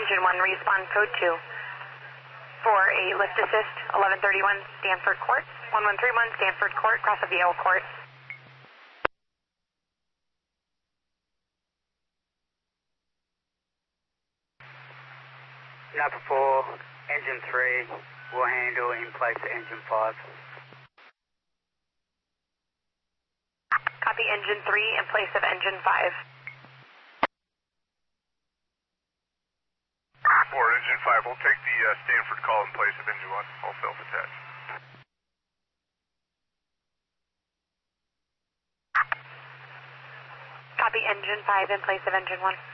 Engine 1, respond code 2 for a lift assist, 1131 Stanford Court, 1131 Stanford Court, cross of Yale Court. Number 4, Engine 3 will handle in place of Engine 5. Copy Engine 3 in place of Engine 5. 4, Engine 5, we'll take the Stanford call in place of Engine 1, all self-attached. Copy Engine 5 in place of Engine 1.